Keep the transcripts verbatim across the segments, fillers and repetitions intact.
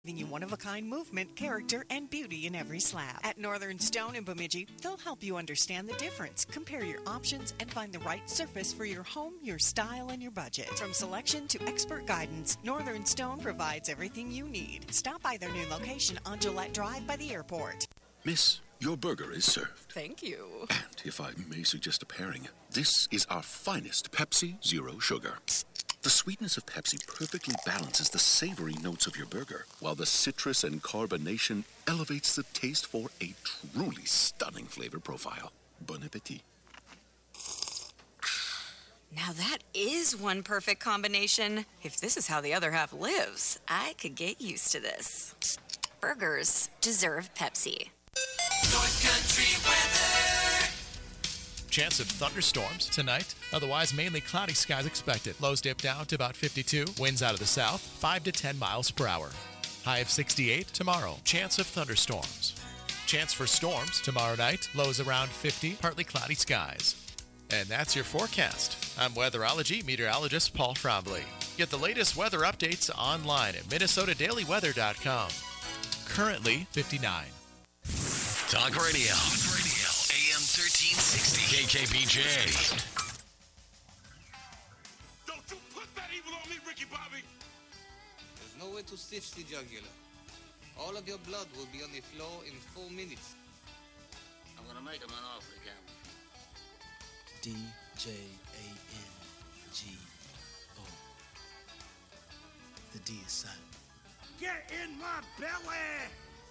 Giving you one-of-a-kind movement, character, and beauty in every slab. At Northern Stone in Bemidji, they'll help you understand the difference, compare your options, and find the right surface for your home, your style, and your budget. From selection to expert guidance, Northern Stone provides everything you need. Stop by their new location on Gillette Drive by the airport. Miss, your burger is served. Thank you. And if I may suggest a pairing, this is our finest Pepsi Zero Sugar. The sweetness of Pepsi perfectly balances the savory notes of your burger, while the citrus and carbonation elevates the taste for a truly stunning flavor profile. Bon appetit. Now that is one perfect combination. If this is how the other half lives, I could get used to this. Burgers deserve Pepsi. North Country weather. Chance of thunderstorms tonight. Otherwise, mainly cloudy skies expected. Lows dip down to about fifty-two. Winds out of the south, five to ten miles per hour. High of sixty-eight tomorrow. Chance of thunderstorms. Chance for storms tomorrow night. Lows around fifty. Partly cloudy skies. And that's your forecast. I'm weatherology meteorologist Paul Frombley. Get the latest weather updates online at minnesota daily weather dot com. Currently fifty-nine. Talk Radio. Talk Radio. A M thirteen sixty. K K B J. Don't you put that evil on me, Ricky Bobby! There's no way to stitch the jugular. All of your blood will be on the floor in four minutes. I'm gonna make him an offer again. D J A N G O. The D is silent. Get in my belly!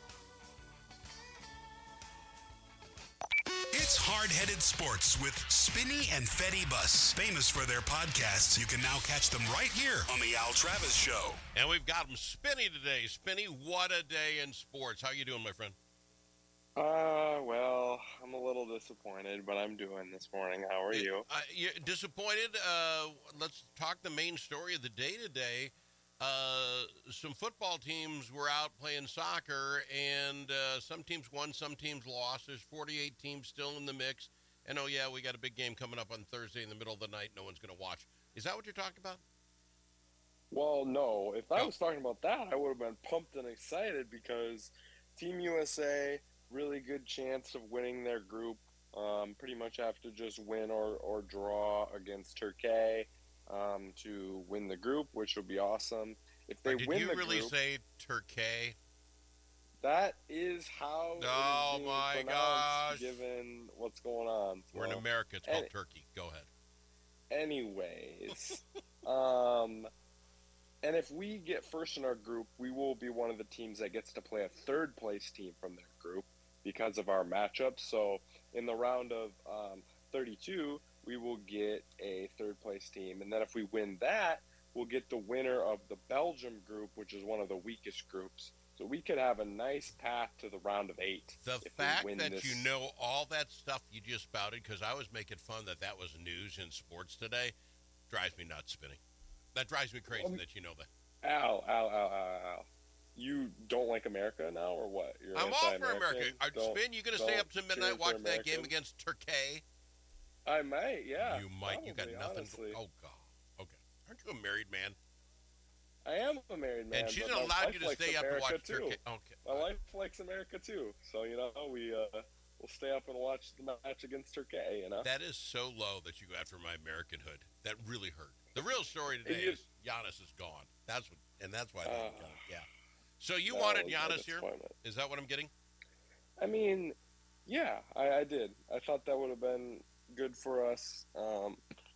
It's Hard-Headed Sports with Spinny and Fetty Bus. Famous for their podcasts, you can now catch them right here on the Al Travis Show. And we've got them Spinny today. Spinny, what a day in sports. How you doing, my friend? Uh, well, I'm a little disappointed, but I'm doing this morning. How are you? Uh, you're disappointed? Uh, let's talk the main story of the day today. Uh, some football teams were out playing soccer, and uh, some teams won, some teams lost. There's forty-eight teams still in the mix. And, oh, yeah, we got a big game coming up on Thursday in the middle of the night no one's going to watch. Is that what you're talking about? Well, no. If I No. was talking about that, I would have been pumped and excited because Team U S A, really good chance of winning their group. Um, pretty much have to just win or, or draw against Turkey. Um, to win the group, which would be awesome. If they Did win you the really group, say Turkey? that is how Oh, it is being my pronounced, gosh. given what's going on. We're in So, America. It's called any- Turkey. Go ahead. Anyways, um, and if we get first in our group, we will be one of the teams that gets to play a third place team from their group because of our matchups. So in the round of um, thirty-two, we will get a third place team. And then if we win that, we'll get the winner of the Belgium group, which is one of the weakest groups. So we could have a nice path to the round of eight. The if we fact win that this. you know all that stuff you just spouted, because I was making fun that that was news in sports today, drives me nuts, Spinning. That drives me crazy Um, that you know that. Ow, ow, ow, ow, ow. You don't like America now, or what? You're I'm all for anti-American? America. Are, Don't- Spin, you going to stay don't up to cheer midnight for watching that game Americans? against Turkey? I might, yeah. You might. You got probably, nothing. honestly. Oh, God. Okay. Aren't you a married man? I am a married man. And she's but my allowed wife you to likes stay up and America watch too. Turkey. Okay. My wife likes America too, so you know we uh, we'll stay up and watch the match against Turkey. You know That is so low that you go after my Americanhood. That really hurt. The real story today You- is Giannis is gone. That's what, and that's why. They Uh, got it. Yeah. So you that wanted was my Giannis here? disappointment. Is that what I'm getting? I mean, yeah, I, I did. I thought that would have been good for us. Um,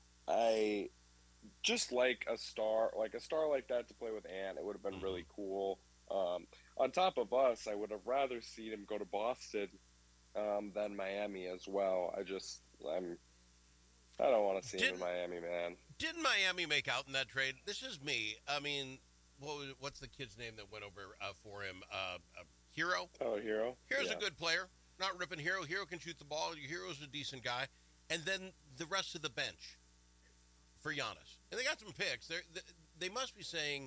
I just like a star, like a star like that to play with Ant. It would have been Mm-hmm. really cool. Um, on top of us, I would have rather seen him go to Boston um, than Miami as well. I just, I'm, I don't want to see him in Didn't- Miami, man. Didn't Miami make out in that trade? This is me. I mean, what was, what's the kid's name that went over uh, for him? Uh, uh, Hero? Oh, Hero. Hero's Yeah. a good player. Not ripping Hero. Hero can shoot the ball. Hero's a decent guy. And then the rest of the bench for Giannis. And they got some picks. They're, they they must be saying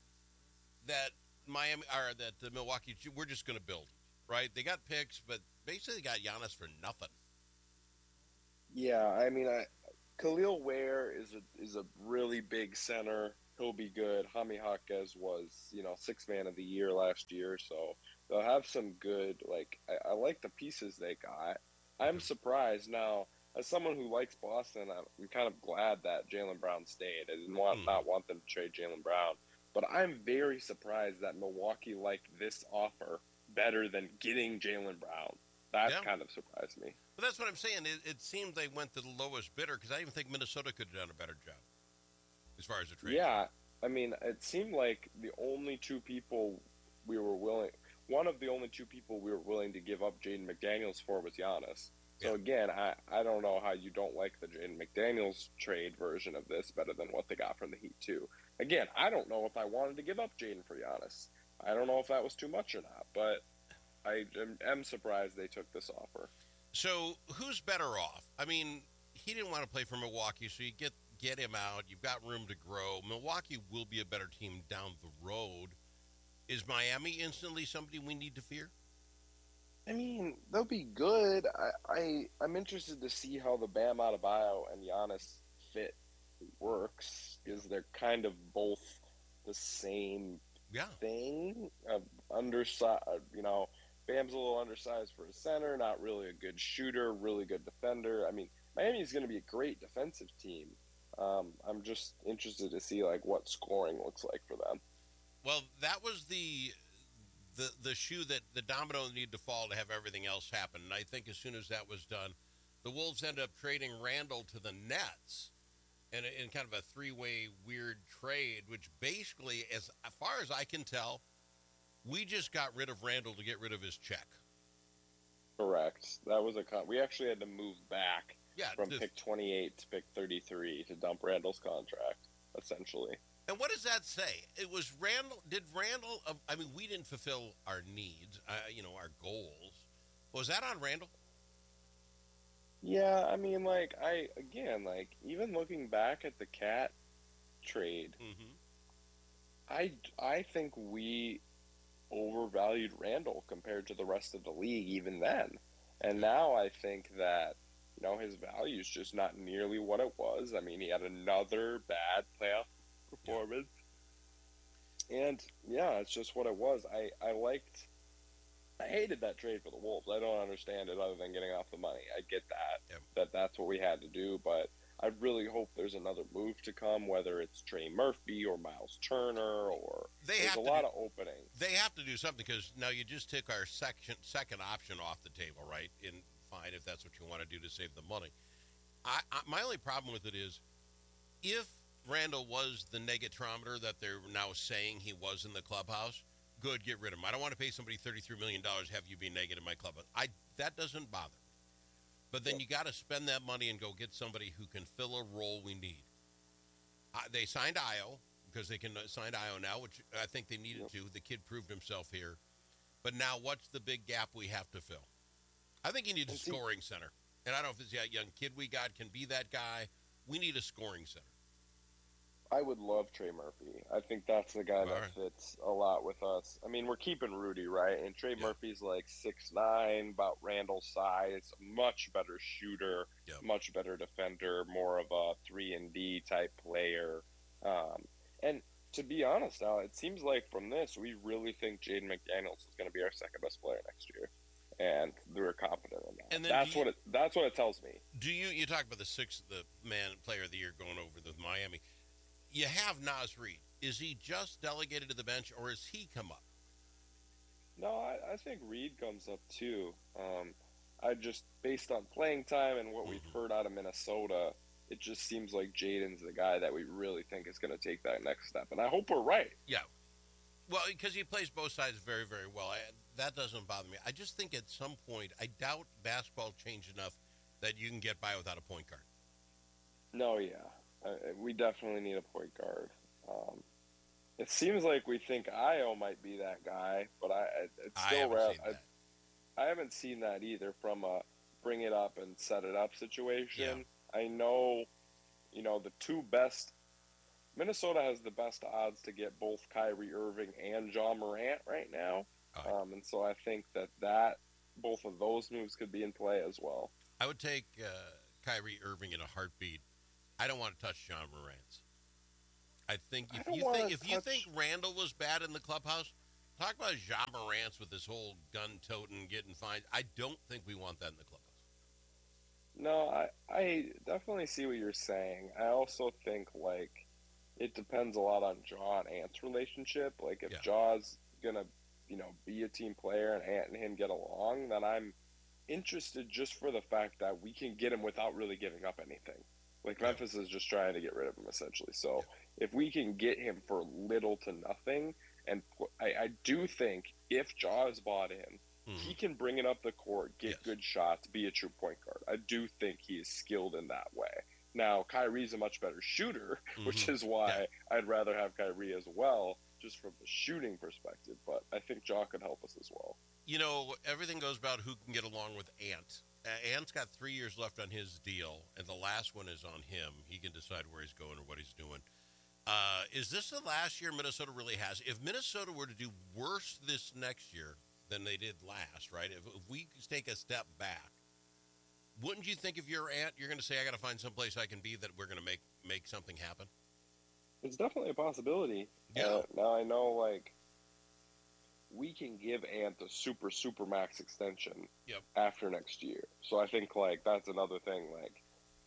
that Miami or that the Milwaukee, we're just going to build, right? They got picks, but basically they got Giannis for nothing. Yeah, I mean, I, Khalil Ware is a is a really big center. he'll be good. Jaime Jaquez was, you know, sixth man of the year last year, so they'll have some good, like, I, I like the pieces they got. I'm surprised now, as someone who likes Boston, I'm kind of glad that Jaylen Brown stayed. I didn't want, Mm. not want them to trade Jaylen Brown, but I'm very surprised that Milwaukee liked this offer better than getting Jaylen Brown. That Yeah. kind of surprised me. But that's what I'm saying. It, it seemed they went to the lowest bidder because I even think Minnesota could have done a better job as far as the trade. Yeah, I mean, it seemed like the only two people we were willing, one of the only two people we were willing to give up Jaden McDaniels for was Giannis. So Yeah. again, I, I don't know how you don't like the Jaden McDaniels trade version of this better than what they got from the Heat too. Again, I don't know if I wanted to give up Jaden for Giannis. I don't know if that was too much or not, but I am, am surprised they took this offer. So who's better off? I mean, he didn't want to play for Milwaukee, so you get get him out. You've got room to grow. Milwaukee will be a better team down the road. Is Miami instantly somebody we need to fear? I mean, they'll be good. I, I I'm interested to see how the Bam Adebayo and Giannis fit works, because they're kind of both the same yeah. thing. Uh, undersized, you know, Bam's a little undersized for a center, not really a good shooter, really good defender. I mean, Miami's going to be a great defensive team. Um, I'm just interested to see like what scoring looks like for them. Well, that was the the the shoe that the domino needed to fall to have everything else happen. And I think as soon as that was done, the Wolves ended up trading Randall to the Nets in, a, in kind of a three-way weird trade, which basically, as far as I can tell, we just got rid of Randall to get rid of his check. Correct. That was a con- we actually had to move back Yeah, from the- pick twenty-eight to pick thirty-three to dump Randall's contract, essentially. And what does that say? It was Randall. Did Randall? Uh, I mean, we didn't fulfill our needs, uh, you know, our goals. Was that on Randall? Yeah, I mean, like, I, again, like, even looking back at the Cat trade, Mm-hmm. I, I think we overvalued Randall compared to the rest of the league even then. And now I think that, you know, his value is just not nearly what it was. I mean, he had another bad playoff performance. And, yeah, it's just what it was. I, I liked... I hated that trade for the Wolves. I don't understand it other than getting off the money. I get that, yep. that that's what we had to do, but I really hope there's another move to come, whether it's Trey Murphy or Miles Turner, or They there's have a to lot do- of openings. They have to do something because now you just took our section, second option off the table, right? And fine, if that's what you want to do to save the money. I, I, my only problem with it is if Randall was the negatometer that they're now saying he was in the clubhouse, good, get rid of him. I don't want to pay somebody thirty-three million dollars, have you be negative in my clubhouse. I, that doesn't bother me. But then you got to spend that money and go get somebody who can fill a role we need. Uh, they signed Io because they can sign Io now, which I think they needed to. The kid proved himself here. But now what's the big gap we have to fill? I think you need a And see- scoring center. And I don't know if this young kid we got can be that guy. We need a scoring center. I would love Trey Murphy. I think that's the guy that Alright. fits a lot with us. I mean, we're keeping Rudy, right? And Trey Yeah. Murphy's like six nine, about Randall's size, much better shooter, Yeah. much better defender, more of a three and D type player. Um, and to be honest, now it seems like from this, we really think Jaden McDaniels is going to be our second best player next year, and we're confident in that. And then that's do you- what it. That's what it tells me. Do you you talk about the sixth the man player of the year going over the Miami? You have Naz Reid. Is he just delegated to the bench, or has he come up? No, I, I think Reed comes up too. Um, I just, based on playing time and what we've heard out of Minnesota, it just seems like Jaden's the guy that we really think is going to take that next step. And I hope we're right. Yeah. Well, because he plays both sides very, very well. I, that doesn't bother me. I just think at some point, I doubt basketball changed enough that you can get by without a point guard. No, yeah. Uh, we definitely need a point guard. Um, it seems like we think Io might be that guy, but I, I it's I still haven't rare. seen that. I, I haven't seen that either from a bring it up and set it up situation. I know, you know, the two best. Minnesota has the best odds to get both Kyrie Irving and John Morant right now, um, and so I think that that both of those moves could be in play as well. I would take uh, Kyrie Irving in a heartbeat. I don't want to touch John Morant's. I think if I you think if touch... you think Randall was bad in the clubhouse, talk about Ja Morant with this whole gun-toting, getting fined. I don't think we want that in the clubhouse. No, I, I definitely see what you're saying. I also think, like, it depends a lot on Ja and Ant's relationship. Like, if yeah. Ja's going to, you know, be a team player and Ant and him get along, then I'm interested just for the fact that we can get him without really giving up anything. Like, yeah. Memphis is just trying to get rid of him, essentially. So yeah. if we can get him for little to nothing, and I, I do think if Ja is bought in, mm-hmm. he can bring it up the court, get yes. good shots, be a true point guard. I do think he is skilled in that way. Now, Kyrie's a much better shooter, mm-hmm. which is why yeah. I'd rather have Kyrie as well, just from the shooting perspective. But I think Ja could help us as well. You know, everything goes about who can get along with Ant. Uh, Ant's got three years left on his deal, and the last one is on him. He can decide where he's going or what he's doing. Uh, is this the last year Minnesota really has? If Minnesota were to do worse this next year than they did last, right? If, if we take a step back, wouldn't you think if you're Ant, you're going to say, I got to find someplace I can be that we're going to make make something happen? It's definitely a possibility. Yeah. Uh, now I know, like, we can give Ant a super, super max extension yep. after next year. So I think, like, that's another thing, like,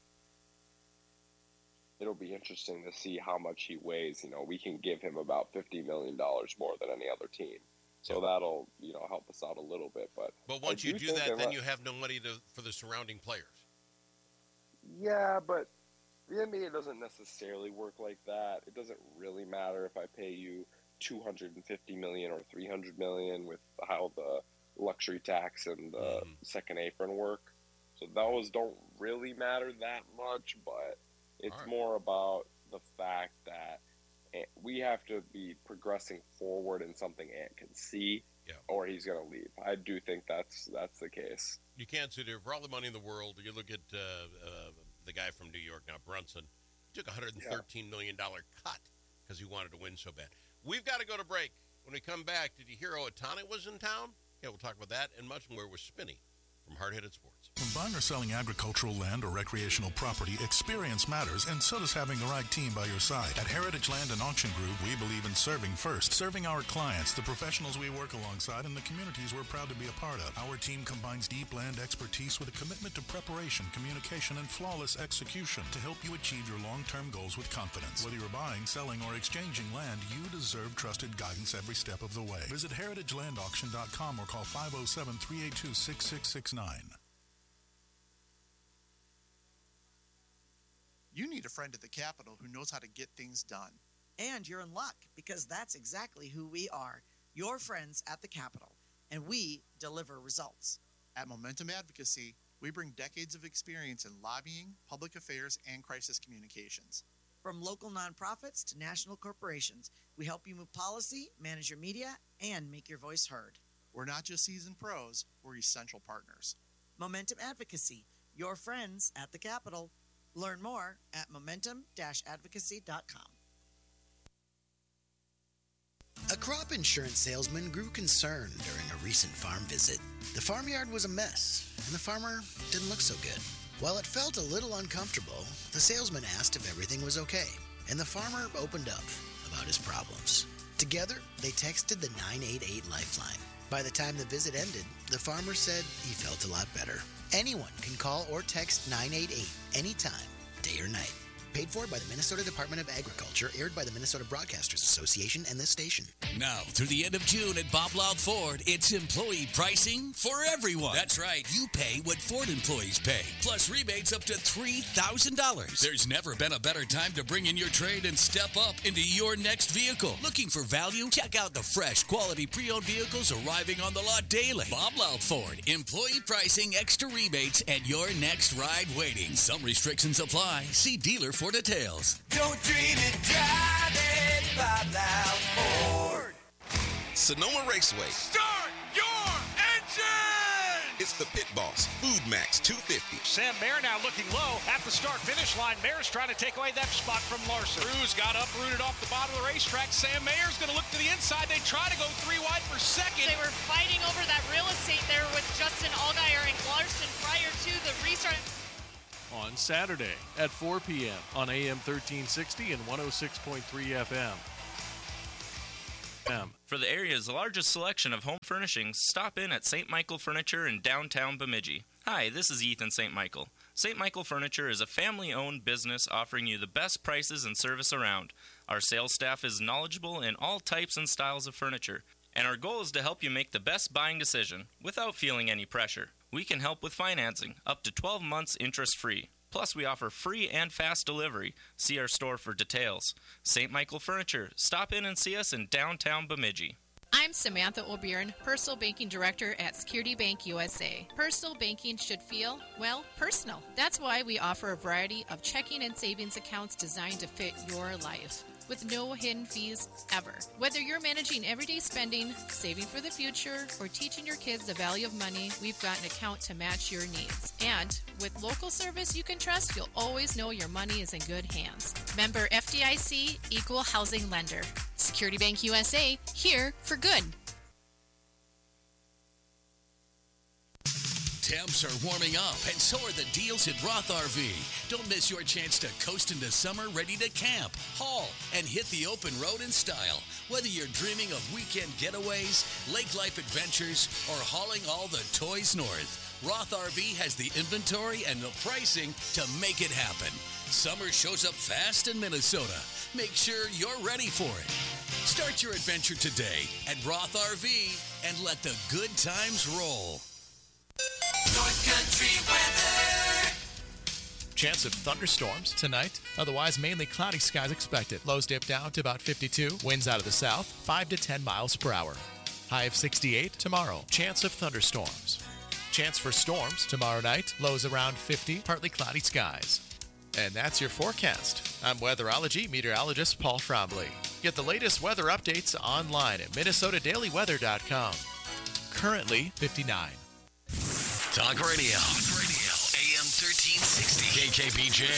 it'll be interesting to see how much he weighs. You know, we can give him about fifty million dollars more than any other team. So yep. that'll, you know, help us out a little bit. But but once you do, do that, then you have no money to, for the surrounding players. Yeah, but the N B A doesn't necessarily work like that. It doesn't really matter if I pay you two hundred fifty million dollars or three hundred million dollars with how the luxury tax and the mm-hmm. second apron work. So those don't really matter that much, but it's right. more about the fact that we have to be progressing forward in something Ant can see, yeah. or he's going to leave. I do think that's that's the case. You can't sit here for all the money in the world. You look at uh, uh, the guy from New York now, Brunson. He took a one hundred thirteen yeah. million dollars cut because he wanted to win so bad. We've got to go to break. When we come back, did you hear Otani was in town? Yeah, we'll talk about that and much more with Spinney from Hard Headed Sports. When buying or selling agricultural land or recreational property, experience matters, and so does having the right team by your side. At Heritage Land and Auction Group, we believe in serving first, serving our clients, the professionals we work alongside, and the communities we're proud to be a part of. Our team combines deep land expertise with a commitment to preparation, communication, and flawless execution to help you achieve your long-term goals with confidence. Whether you're buying, selling, or exchanging land, you deserve trusted guidance every step of the way. Visit heritage land auction dot com or call five oh seven, three eight two, six six six nine. You need a friend at the Capitol who knows how to get things done. And you're in luck, because that's exactly who we are, your friends at the Capitol, and we deliver results. At Momentum Advocacy, we bring decades of experience in lobbying, public affairs, and crisis communications. From local nonprofits to national corporations, we help you move policy, manage your media, and make your voice heard. We're not just seasoned pros, we're essential partners. Momentum Advocacy, your friends at the Capitol. Learn more at momentum dash advocacy dot com. A crop insurance salesman grew concerned during a recent farm visit. The farmyard was a mess, and the farmer didn't look so good. While it felt a little uncomfortable, the salesman asked if everything was okay, and the farmer opened up about his problems. Together, they texted the nine eight eight Lifeline. By the time the visit ended, the farmer said he felt a lot better. Anyone can call or text nine eight eight anytime, day or night. Paid for by the Minnesota Department of Agriculture, aired by the Minnesota Broadcasters Association and this station. Now, through the end of June at Bob Loud Ford, it's employee pricing for everyone. That's right. You pay what Ford employees pay, plus rebates up to three thousand dollars. There's never been a better time to bring in your trade and step up into your next vehicle. Looking for value? Check out the fresh, quality pre-owned vehicles arriving on the lot daily. Bob Loud Ford. Employee pricing, extra rebates, and your next ride waiting. Some restrictions apply. See dealer for details. Don't dream it, drive it, Bob Loud Ford. Sonoma Raceway. Start your engine! It's the Pit Boss, Food Max two fifty. Sam Mayer now looking low at the start-finish line. Mayer's trying to take away that spot from Larson. Cruz got uprooted off the bottom of the racetrack. Sam Mayer's going to look to the inside. They try to go three wide for second. They were fighting over that real estate there with Justin Allgaier and Larson prior to the restart. on Saturday at four p.m. on A M thirteen sixty and one oh six point three F M. For the area's largest selection of home furnishings, stop in at Saint Michael Furniture in downtown Bemidji. Hi, this is Ethan Saint Michael. Saint Michael Furniture is a family-owned business offering you the best prices and service around. Our sales staff is knowledgeable in all types and styles of furniture, and our goal is to help you make the best buying decision without feeling any pressure. We can help with financing, up to twelve months interest-free. Plus, we offer free and fast delivery. See our store for details. Saint Michael Furniture. Stop in and see us in downtown Bemidji. I'm Samantha O'Byrne, Personal Banking Director at Security Bank U S A. Personal banking should feel, well, personal. That's why we offer a variety of checking and savings accounts designed to fit your life, with no hidden fees ever. Whether you're managing everyday spending, saving for the future, or teaching your kids the value of money, we've got an account to match your needs. And with local service you can trust, you'll always know your money is in good hands. Member F D I C, Equal Housing Lender. Security Bank U S A, here for good. Temps are warming up, and so are the deals at Roth R V. Don't miss your chance to coast into summer ready to camp, haul, and hit the open road in style. Whether you're dreaming of weekend getaways, lake life adventures, or hauling all the toys north, Roth R V has the inventory and the pricing to make it happen. Summer shows up fast in Minnesota. Make sure you're ready for it. Start your adventure today at Roth R V and let the good times roll. North Country weather. Chance of thunderstorms tonight. Otherwise, mainly cloudy skies expected. Lows dip down to about fifty-two. Winds out of the south, five to ten miles per hour. High of sixty-eight tomorrow. Chance of thunderstorms. Chance for storms tomorrow night. Lows around fifty. Partly cloudy skies. And that's your forecast. I'm weatherology meteorologist Paul Frombley. Get the latest weather updates online at minnesota daily weather dot com. Currently fifty-nine. Talk Radio. Talk Radio. A M thirteen sixty. K K B J.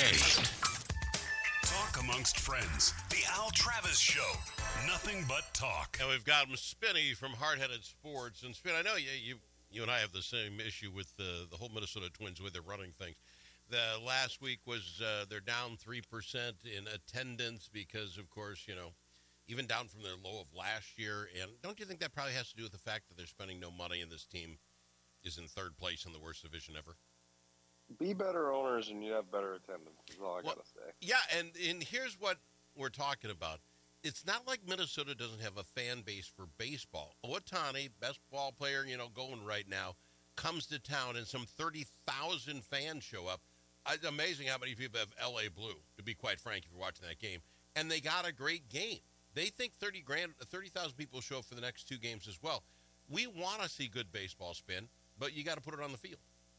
Talk amongst friends. The Al Travis Show. Nothing but talk. And we've got him Spinny from Hard-Headed Sports. And Spin, I know you, you, you and I have the same issue with the, the whole Minnesota Twins with their running things. The last week was uh, they're down three percent in attendance because, of course, you know, even down from their low of last year. And don't you think that probably has to do with the fact that they're spending no money and this team is in third place in the worst division ever? Be better owners and you have better attendance is all I well, got to say. Yeah, and, and here's what we're talking about. It's not like Minnesota doesn't have a fan base for baseball. Ohtani, best ball player, you know, going right now, comes to town and some thirty thousand fans show up. It's amazing how many people have L A Blue, to be quite frank, if you're watching that game. And they got a great game. They think thirty grand, thirty thousand people show up for the next two games as well. We want to see good baseball, Spin, but you got to put it on the field.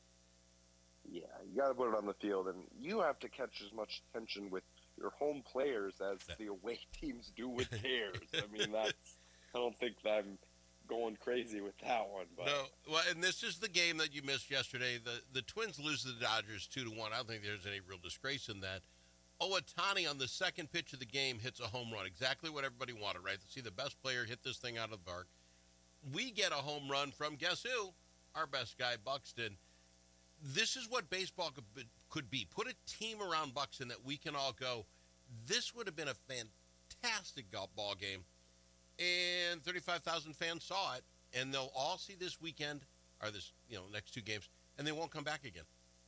Yeah, you got to put it on the field, and you have to catch as much attention with your home players as the away teams do with theirs. I mean, that's, I don't think that I'm going crazy with that one. But. No, well, and this is the game that you missed yesterday. The the Twins lose to the Dodgers two to one. I don't think there's any real disgrace in that. Ohtani on the second pitch of the game hits a home run. Exactly what everybody wanted, right? To see the best player hit this thing out of the park. We get a home run from, guess who? Our best guy, Buxton. This is what baseball could be, could be. Put a team around Buxton that we can all go, this would have been a fantastic golf ball game. And thirty-five thousand fans saw it, and they'll all see this weekend, or this, you know, next two games, and they won't come back again.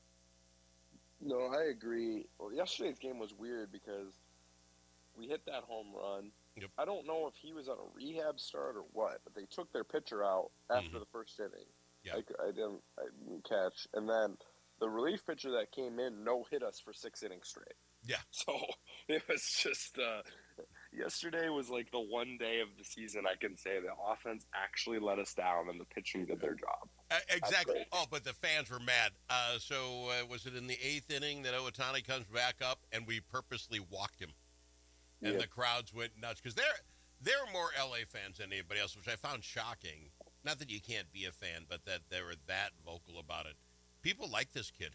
No, I agree. Well, yesterday's game was weird because we hit that home run. Yep. I don't know if he was on a rehab start or what, but they took their pitcher out after mm-hmm. the first inning. Yeah. I, I, didn't, I didn't catch. And then the relief pitcher that came in no-hit us for six innings straight. Yeah. So it was just uh, – yesterday was like the one day of the season I can say the offense actually let us down and the pitching did their job. Uh, exactly. Oh, but the fans were mad. Uh, so uh, was it in the eighth inning that Ohtani comes back up and we purposely walked him? And yeah. the crowds went nuts because they're, they're more L A fans than anybody else, which I found shocking. Not that you can't be a fan, but that they were that vocal about it. People like this kid.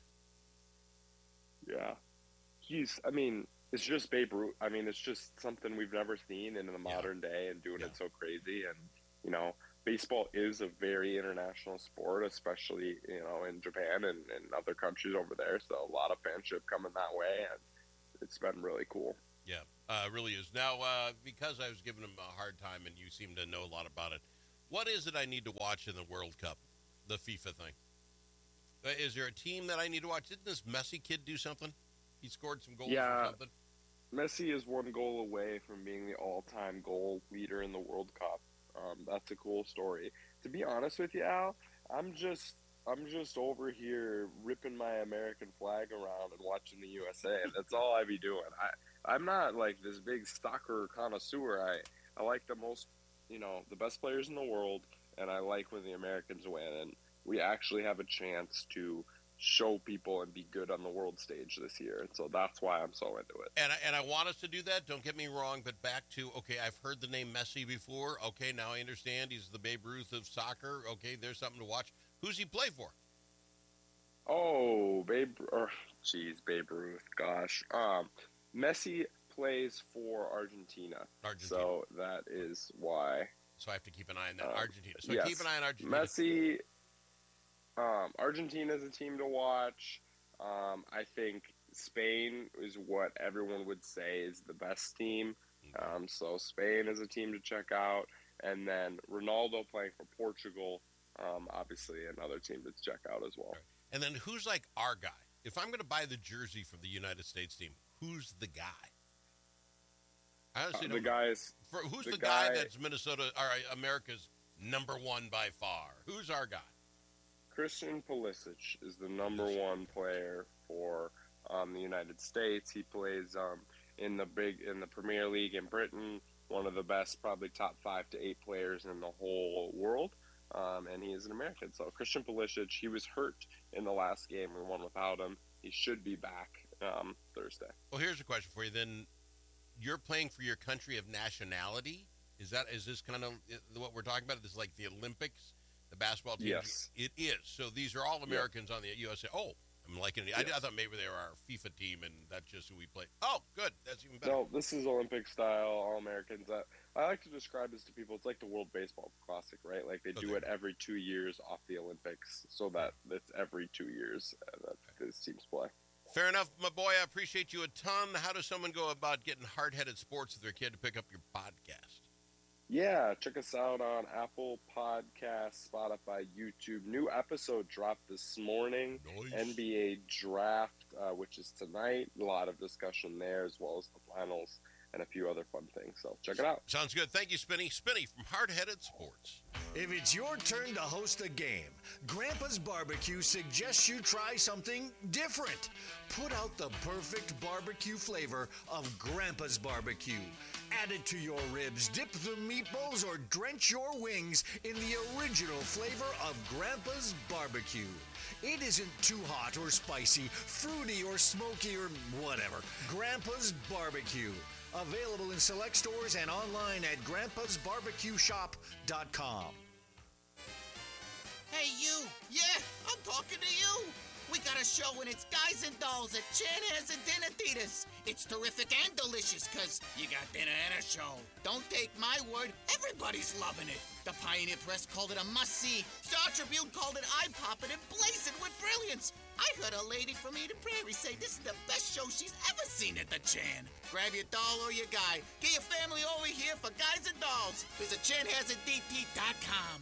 Yeah. He's, I mean, it's just Babe Ruth. I mean, it's just something we've never seen in the modern yeah. day and doing yeah. it so crazy. And, you know, baseball is a very international sport, especially, you know, in Japan and, and other countries over there. So a lot of fanship coming that way, and it's been really cool. Yeah, uh, it really is. Now, uh, because I was giving him a hard time and you seem to know a lot about it, what is it I need to watch in the World Cup, the FIFA thing? Uh, is there a team that I need to watch? Didn't this Messi kid do something? He scored some goals Yeah. or something? Messi is one goal away from being the all-time goal leader in the World Cup. Um, that's a cool story. To be honest with you, Al, I'm just I'm just over here ripping my American flag around and watching the U S A. That's all I be doing. I I'm not like this big soccer connoisseur. I I like the most, you know, the best players in the world, and I like when the Americans win, and we actually have a chance to show people and be good on the world stage this year. And so that's why I'm so into it. And I, and I want us to do that. Don't get me wrong, but back to, okay, I've heard the name Messi before. Okay, now I understand he's the Babe Ruth of soccer. Okay, there's something to watch. Who's he play for? Oh, Babe, or geez, Babe Ruth, gosh. Um, Messi plays for Argentina. Argentina. So that is why. So I have to keep an eye on that. Um, Argentina. So yes. keep an eye on Argentina. Messi, um, Argentina is a team to watch. Um, I think Spain is what everyone would say is the best team. Um, so Spain is a team to check out. And then Ronaldo playing for Portugal, um, obviously another team to check out as well. And then who's like our guy? If I'm going to buy the jersey for the United States team, who's the guy? I honestly Uh, don't the know. guys. For, who's the the, guy, guy- that's Minnesota or America's number one by far? Who's our guy? Christian Pulisic is the number one player for um, the United States. He plays um, in the big in the Premier League in Britain. One of the best, probably top five to eight players in the whole world, um, and he is an American. So Christian Pulisic, he was hurt in the last game. We won without him. He should be back um, Thursday. Well, here's a question for you. Then you're playing for your country of nationality. Is that is this kind of what we're talking about? This is like the Olympics, the basketball team. Yes. It is. So these are all Americans on the U S A. Oh, I'm liking it. I, I thought maybe they were our FIFA team, and that's just who we play. Oh, good. That's even better. No, this is Olympic style, all Americans. Uh, I like to describe this to people. It's like the World Baseball Classic, right? Like they do Okay. it every two years off the Olympics, so that it's every two years uh, that these teams play. Fair enough, my boy. I appreciate you a ton. How does someone go about getting hard-headed sports with their kid to pick up your podcast? Yeah, check us out on Apple Podcasts, Spotify, YouTube. New episode dropped this morning. Nice. N B A Draft, uh, which is tonight. A lot of discussion there, as well as the finals and a few other fun things. So check it out. Sounds good. Thank you, Spinny. Spinny from Hard-Headed Sports. If it's your turn to host a game, Grandpa's Barbecue suggests you try something different. Put out the perfect barbecue flavor of Grandpa's Barbecue. Add it to your ribs, dip the meatballs, or drench your wings in the original flavor of Grandpa's Barbecue. It isn't too hot or spicy, fruity or smoky or whatever. Grandpa's Barbecue. Available in select stores and online at grandpas barbecue shop dot com. Hey, you! Yeah, I'm talking to you! We got a show and it's Guys and Dolls at Chanhassen and Dinner Theaters. It's terrific and delicious because you got dinner and a show. Don't take my word, everybody's loving it. The Pioneer Press called it a must-see. Star Tribune called it eye-popping and blazing with brilliance. I heard a lady from Eden Prairie say this is the best show she's ever seen at the Chan. Grab your doll or your guy. Get your family over here for Guys and Dolls. Visit Chan Hazen D T dot com.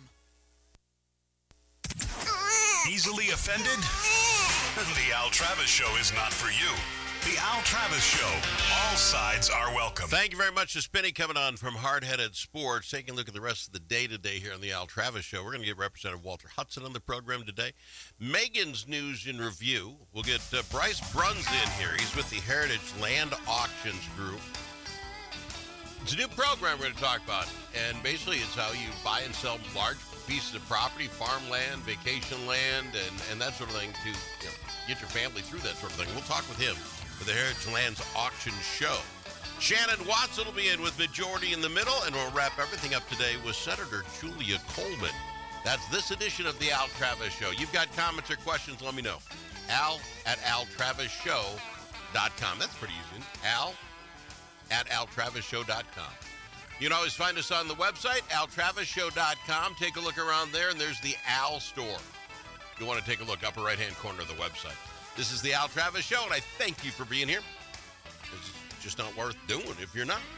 Easily offended? The Al Travis Show is not for you. The Al Travis Show. All sides are welcome. Thank you very much to Spinny coming on from Hard-Headed Sports. Taking a look at the rest of the day today here on the Al Travis Show. We're going to get Representative Walter Hudson on the program today. Megan's News in Review. We'll get uh, Bryce Bruns in here. He's with the Heritage Land Auctions Group. It's a new program we're going to talk about. And basically it's how you buy and sell large pieces of property, farmland, vacation land, and, and that sort of thing to you know, get your family through that sort of thing. We'll talk with him for the Heritage Lands Auction Show. Shannon Watson will be in with Majority in the Middle, and we'll wrap everything up today with Senator Julia Coleman. That's this edition of the Al Travis Show. You've got comments or questions, let me know. Al at al travis show dot com. That's pretty easy. Al at al travis show dot com. You can always find us on the website, al travis show dot com. Take a look around there, and there's the Al store. You want to take a look, upper right-hand corner of the website. This is the Al Travis Show, and I thank you for being here. It's just not worth doing if you're not.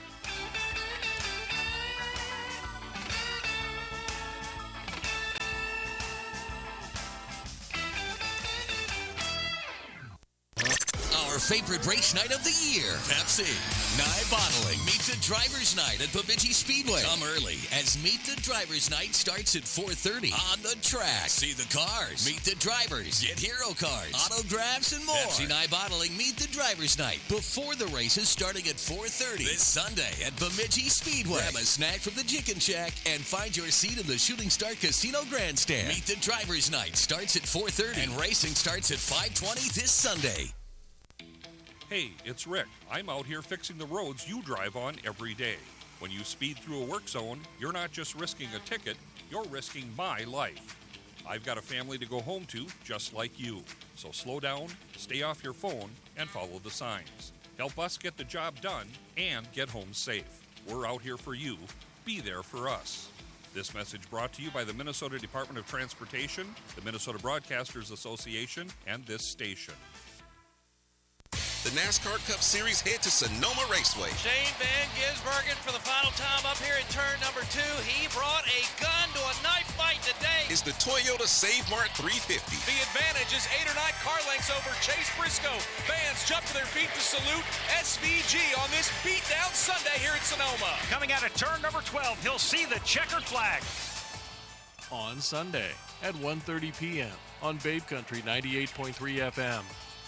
Our favorite race night of the year, Pepsi. Nye Bottling. Meet the Drivers' Night at Bemidji Speedway. Come early as Meet the Drivers' Night starts at four thirty on the track. See the cars, meet the drivers, get hero cards, autographs, and more. Pepsi Nye Bottling Meet the Drivers' Night before the races starting at four thirty this Sunday at Bemidji Speedway. Grab a snack from the Chicken Shack and find your seat in the Shooting Star Casino Grandstand. Meet the Drivers' Night starts at four thirty and racing starts at five twenty this Sunday. Hey, it's Rick. I'm out here fixing the roads you drive on every day. When you speed through a work zone, you're not just risking a ticket, you're risking my life. I've got a family to go home to, just like you. So slow down, stay off your phone, and follow the signs. Help us get the job done and get home safe. We're out here for you. Be there for us. This message brought to you by the Minnesota Department of Transportation, the Minnesota Broadcasters Association, and this station. The NASCAR Cup Series head to Sonoma Raceway. Shane Van Gisbergen for the final time up here at turn number two. He brought a gun to a knife fight today. It's the Toyota Save Mart three fifty. The advantage is eight or nine car lengths over Chase Briscoe. Fans jump to their feet to salute S V G on this beatdown Sunday here at Sonoma. Coming out of turn number twelve, he'll see the checkered flag. On Sunday at one thirty p.m. on Babe Country ninety-eight point three F M.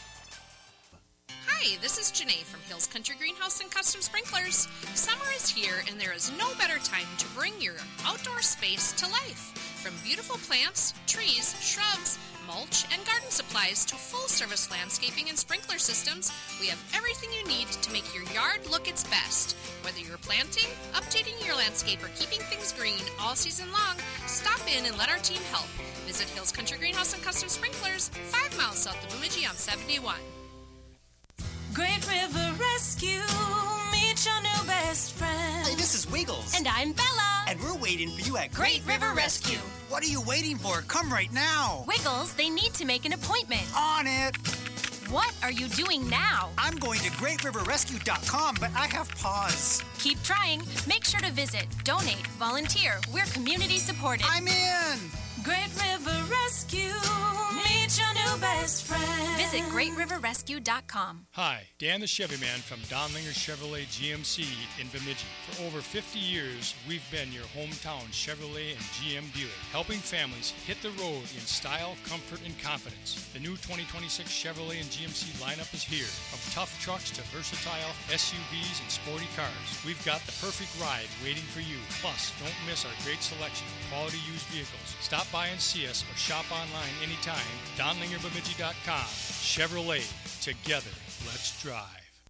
Hi, this is Janae from Hills Country Greenhouse and Custom Sprinklers. Summer is here, and there is no better time to bring your outdoor space to life. From beautiful plants, trees, shrubs, mulch, and garden supplies to full-service landscaping and sprinkler systems, we have everything you need to make your yard look its best. Whether you're planting, updating your landscape, or keeping things green all season long, stop in and let our team help. Visit Hills Country Greenhouse and Custom Sprinklers, five miles south of Bemidji on seventy-one. Great River Rescue, meet your new best friend. Hey, this is Wiggles. And I'm Bella. And we're waiting for you at Great River Rescue. What are you waiting for? Come right now. Wiggles, they need to make an appointment. On it. What are you doing now? I'm going to great river rescue dot com, but I have pause. Keep trying. Make sure to visit, donate, volunteer. We're community supported. I'm in. Great River Rescue, meet your new best friend. Visit great river rescue dot com. Hi, Dan the Chevy Man from Donlinger Chevrolet G M C in Bemidji. For over fifty years, we've been your hometown Chevrolet and G M dealer, helping families hit the road in style, comfort, and confidence. The new twenty twenty-six Chevrolet and G M C lineup is here. From tough trucks to versatile S U Vs and sporty cars, we've got the perfect ride waiting for you. Plus, don't miss our great selection of quality used vehicles. Stop by and see us or shop online anytime. Donlinger Bemidji dot com. Chevrolet. Together, let's drive.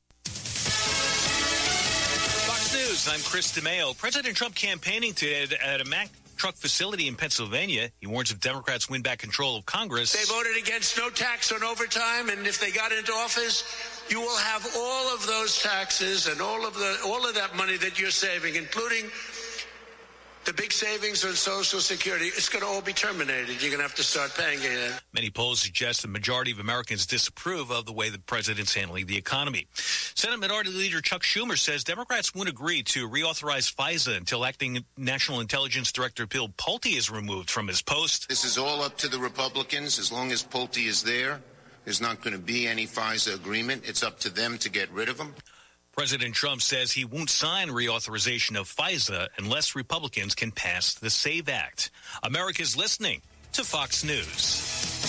Fox News, I'm Chris DeMeo. President Trump campaigning today at a Mack truck facility in Pennsylvania. He warns if Democrats win back control of Congress. They voted against no tax on overtime, and if they got into office, you will have all of those taxes and all of the all of that money that you're saving, including the big savings on Social Security. It's going to all be terminated. You're going to have to start paying it. Many polls suggest the majority of Americans disapprove of the way the president's handling the economy. Senate Minority Leader Chuck Schumer says Democrats won't agree to reauthorize FISA until acting National Intelligence Director Bill Pulte is removed from his post. This is all up to the Republicans. As long as Pulte is there, there's not going to be any FISA agreement. It's up to them to get rid of him. President Trump says he won't sign reauthorization of FISA unless Republicans can pass the SAVE Act. America's listening to Fox News.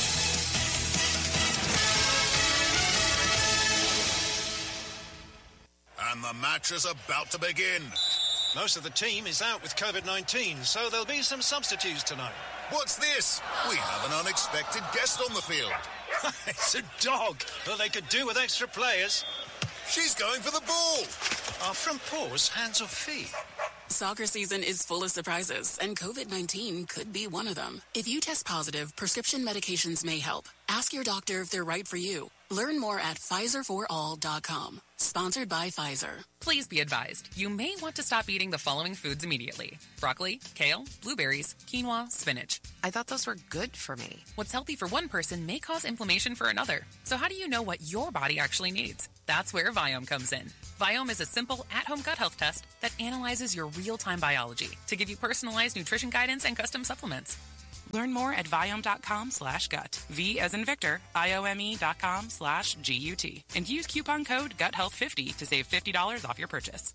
And the match is about to begin. Most of the team is out with COVID nineteen, so there'll be some substitutes tonight. What's this? We have an unexpected guest on the field. It's a dog. Well, they could do with extra players. She's going for the ball. Are front paws hands or feet? Soccer season is full of surprises, and COVID nineteen could be one of them. If you test positive, prescription medications may help. Ask your doctor if they're right for you. Learn more at Pfizer for all dot com. Sponsored by Pfizer. Please be advised, you may want to stop eating the following foods immediately. Broccoli, kale, blueberries, quinoa, spinach. I thought those were good for me. What's healthy for one person may cause inflammation for another. So how do you know what your body actually needs? That's where Viome comes in. Viome is a simple, at-home gut health test that analyzes your real-time biology to give you personalized nutrition guidance and custom supplements. Learn more at Viome.com slash gut. V as in Victor, I-O-M-E dot com slash G-U-T. And use coupon code gut health fifty to save fifty dollars off your purchase.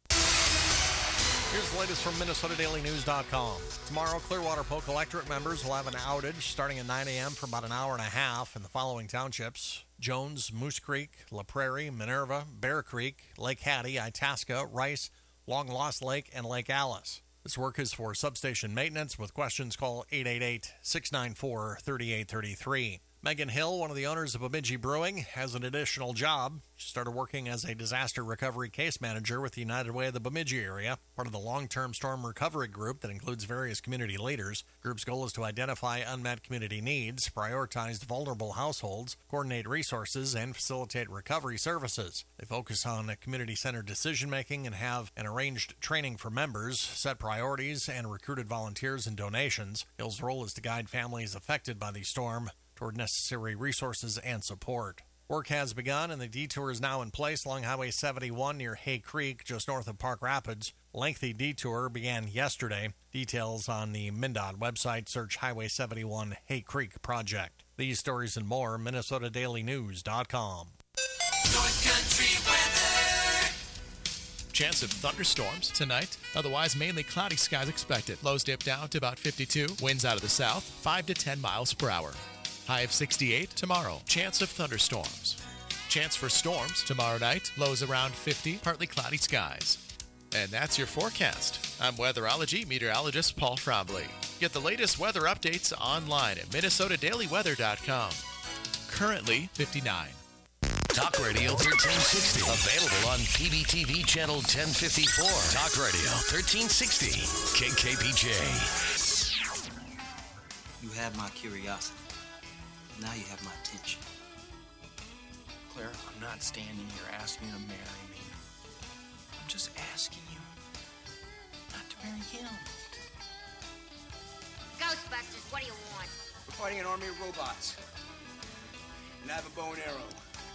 Here's the latest from Minnesota Daily News dot com. Tomorrow, Clearwater Polk electorate members will have an outage starting at nine a.m. for about an hour and a half in the following townships: Jones, Moose Creek, La Prairie, Minerva, Bear Creek, Lake Hattie, Itasca, Rice, Long Lost Lake, and Lake Alice. This work is for substation maintenance. With questions, call eight eight eight, six nine four, three eight three three. Megan Hill, one of the owners of Bemidji Brewing, has an additional job. She started working as a disaster recovery case manager with the United Way of the Bemidji area, part of the long-term storm recovery group that includes various community leaders. The group's goal is to identify unmet community needs, prioritize vulnerable households, coordinate resources, and facilitate recovery services. They focus on community-centered decision-making and have an arranged training for members, set priorities, and recruited volunteers and donations. Hill's role is to guide families affected by the storm toward necessary resources and support. Work has begun, and the detour is now in place along Highway seventy-one near Hay Creek, just north of Park Rapids. Lengthy detour began yesterday. Details on the MnDOT website. Search Highway seventy-one Hay Creek Project. These stories and more, Minnesota Daily News dot com. North Country weather. Chance of thunderstorms tonight. Otherwise, mainly cloudy skies expected. Lows dip down to about fifty-two. Winds out of the south, five to ten miles per hour. High of sixty-eight tomorrow. Chance of thunderstorms. Chance for storms tomorrow night. Lows around fifty. Partly cloudy skies. And that's your forecast. I'm weatherology meteorologist Paul Trombley. Get the latest weather updates online at Minnesota Daily Weather dot com. Currently fifty-nine. Talk Radio thirteen sixty. Available on P B T V channel ten fifty-four. Talk Radio thirteen sixty. K K B J. You have my curiosity. Now you have my attention. Claire, I'm not standing here asking you to marry me. I'm just asking you not to marry him. Ghostbusters, what do you want? We're fighting an army of robots. And I have a bow and arrow.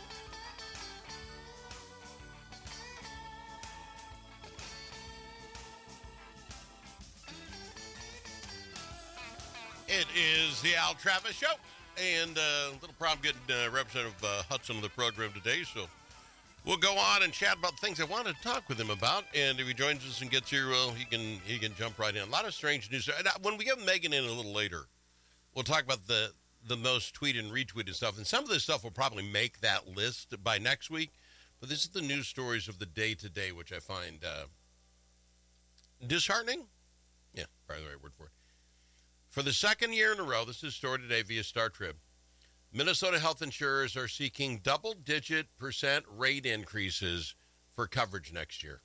It is the Al Travis Show. And a uh, little problem getting uh, Representative uh, Hudson on the program today, so we'll go on and chat about things I wanted to talk with him about. And if he joins us and gets here, well, he can he can jump right in. A lot of strange news. When we get Megan in a little later, we'll talk about the, the most tweeted and retweeted stuff. And some of this stuff will probably make that list by next week. But this is the news stories of the day today, which I find uh, disheartening. Yeah, probably the right word for it. For the second year in a row, this is story today via Star Trib, Minnesota health insurers are seeking double-digit percent rate increases for coverage next year.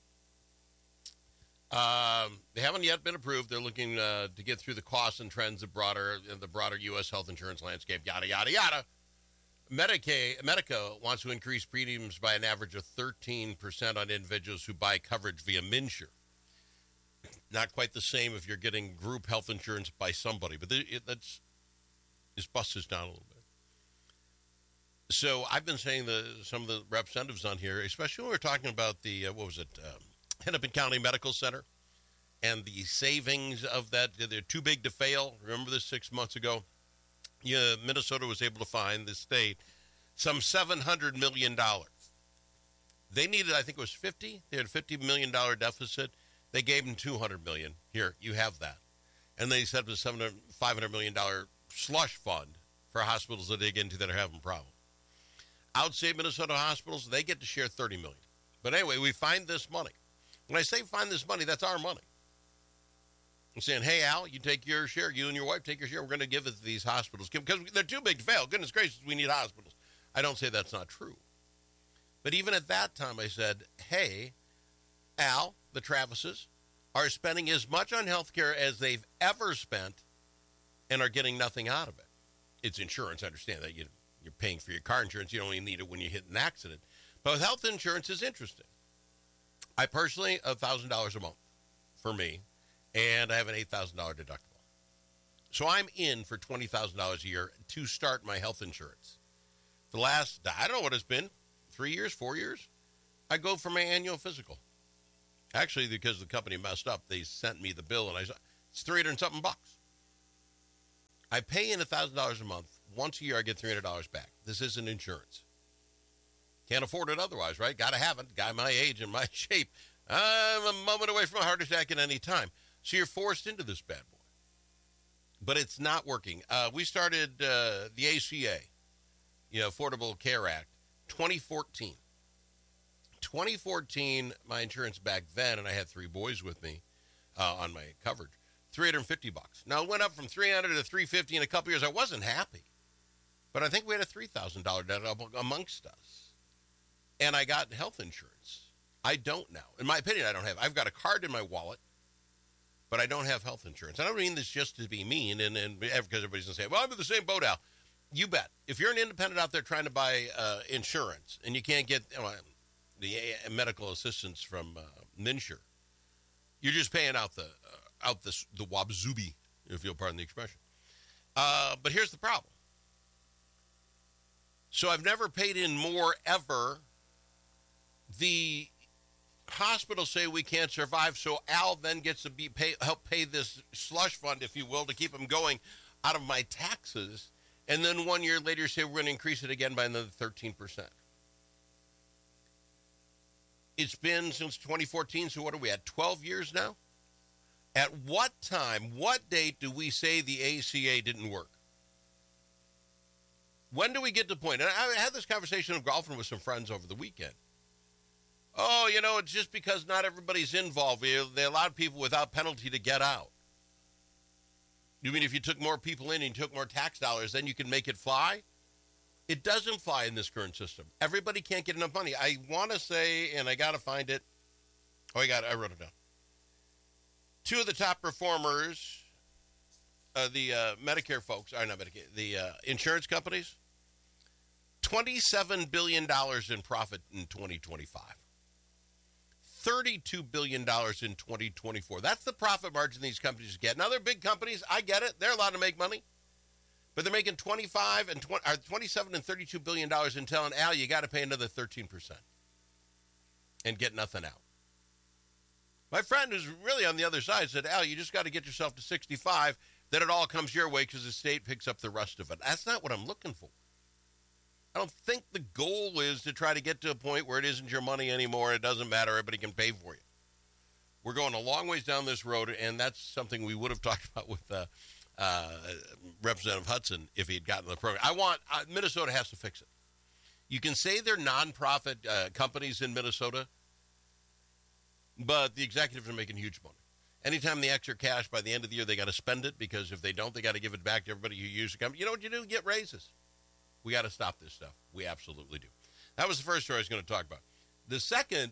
Um, they haven't yet been approved. They're looking uh, to get through the costs and trends of broader the broader U S health insurance landscape, yada, yada, yada. Medicaid, Medica wants to increase premiums by an average of thirteen percent on individuals who buy coverage via MNsure. Not quite the same if you're getting group health insurance by somebody, but it, that's just busts us down a little bit. So I've been saying the some of the representatives on here, especially when we're talking about the, uh, what was it, um, Hennepin County Medical Center and the savings of that. They're too big to fail. Remember this six months ago? Yeah, Minnesota was able to find, the state, some seven hundred million dollars. They needed, I think it was fifty. They had a fifty million dollars deficit. They gave them two hundred million dollars. Here, you have that. And they set up a five hundred million dollars slush fund for hospitals that dig into that are having problems. Outstate Minnesota hospitals, they get to share thirty million dollars. But anyway, we find this money. When I say find this money, that's our money. I'm saying, hey, Al, you take your share. You and your wife take your share. We're going to give it to these hospitals because they're too big to fail. Goodness gracious, we need hospitals. I don't say that's not true. But even at that time, I said, hey, Al, the Travises are spending as much on health care as they've ever spent and are getting nothing out of it. It's insurance. I understand that. You, you're paying for your car insurance. You only need it when you hit an accident. But with health insurance, it's interesting. I personally, one thousand dollars a month for me, and I have an eight thousand dollars deductible. So I'm in for twenty thousand dollars a year to start my health insurance. For the last, I don't know what it's been, three years, four years, I go for my annual physical. Actually, because the company messed up, they sent me the bill, and I said, it's three hundred and something bucks. I pay in one thousand dollars a month. Once a year, I get three hundred dollars back. This isn't insurance. Can't afford it otherwise, right? Got to have it. Guy my age and my shape. I'm a moment away from a heart attack at any time. So you're forced into this bad boy. But it's not working. Uh, we started uh, the A C A, you know, Affordable Care Act, twenty fourteen. twenty fourteen, my insurance back then, and I had three boys with me uh, on my coverage, three hundred fifty bucks. Now, it went up from three hundred to three hundred fifty in a couple years. I wasn't happy. But I think we had a three thousand dollars deductible amongst us. And I got health insurance. I don't now. In my opinion, I don't have. I've got a card in my wallet, but I don't have health insurance. I don't mean this just to be mean, and, and because everybody's going to say, well, I'm in the same boat, Al. You bet. If you're an independent out there trying to buy uh, insurance, and you can't get uh, the uh, medical assistance from uh, MNsure, you're just paying out the uh, out the, the wabzubi, if you'll pardon the expression. Uh, but here's the problem. So I've never paid in more ever. The hospitals say we can't survive, so Al then gets to be pay, help pay this slush fund, if you will, to keep them going out of my taxes. And then one year later say we're going to increase it again by another thirteen percent. It's been since twenty fourteen, so what are we at, twelve years now? At what time, what date do we say the A C A didn't work? When do we get to the point? And I had this conversation of golfing with some friends over the weekend. Oh, you know, it's just because not everybody's involved. They allowed people without penalty to get out. You mean if you took more people in and you took more tax dollars, then you can make it fly? It doesn't fly in this current system. Everybody can't get enough money. I want to say, and I got to find it. Oh, I got it. I wrote it down. Two of the top performers, uh, the uh, Medicare folks, or not Medicare, the uh, insurance companies, twenty-seven billion dollars in profit in twenty twenty-five. thirty-two billion dollars in twenty twenty-four. That's the profit margin these companies get. Now, they're big companies. I get it. They're allowed to make money. But they're making twenty-five and twenty, or twenty-seven and thirty-two billion dollars and telling Al, you got to pay another thirteen percent and get nothing out. My friend who's really on the other side said, Al, you just got to get yourself to sixty-five, then it all comes your way because the state picks up the rest of it. That's not what I'm looking for. I don't think the goal is to try to get to a point where it isn't your money anymore. It doesn't matter. Everybody can pay for you. We're going a long ways down this road, and that's something we would have talked about with uh, uh, Representative Hudson if he had gotten the program. I want uh, Minnesota has to fix it. You can say they're nonprofit uh, companies in Minnesota, but the executives are making huge money. Anytime the extra cash, by the end of the year, they got to spend it, because if they don't, they got to give it back to everybody who used the company. You know what you do? Get raises. We got to stop this stuff. We absolutely do. That was the first story I was going to talk about. The second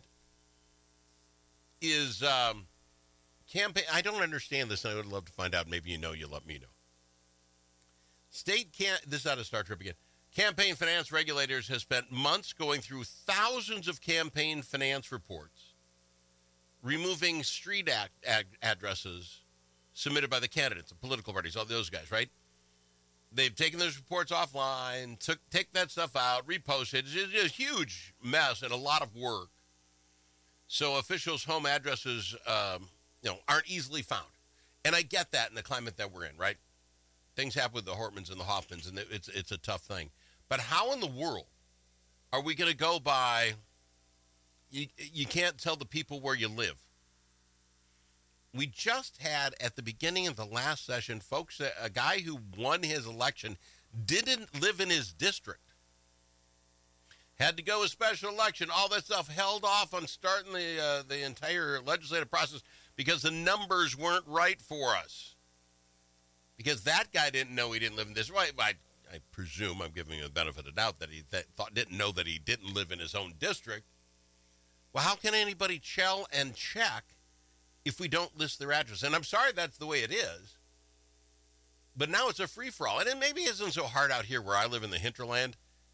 is um, campaign. I don't understand this, and I would love to find out. Maybe you know, you let me know. State can't, this is out of Star Trek again. Campaign finance regulators have spent months going through thousands of campaign finance reports, removing street act, ad, addresses submitted by the candidates, the political parties, all those guys, right? They've taken those reports offline, took take that stuff out, repost it. It's a huge mess and a lot of work. So officials' home addresses, um, you know, aren't easily found. And I get that in the climate that we're in, right? Things happen with the Hortmans and the Hoffmans, and it's it's a tough thing. But how in the world are we going to go by, you, you can't tell the people where you live? We just had, at the beginning of the last session, folks, a, a guy who won his election didn't live in his district. Had to go a special election, all that stuff, held off on starting the uh, the entire legislative process because the numbers weren't right for us. Because that guy didn't know he didn't live in this. Right? I, I presume, I'm giving him the benefit of the doubt, that he th- thought, didn't know that he didn't live in his own district. Well, how can anybody shell and check if we don't list their address? And I'm sorry that's the way it is, but now it's a free-for-all. And it maybe isn't so hard out here where I live in the hinterland.